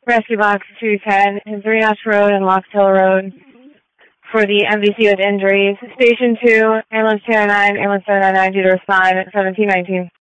Rescue Box 210, Zerinash Road and Lox Hill Road for the MVC with injuries. Station 2, Ambulance 299, Ambulance 799 due to respond at 1719.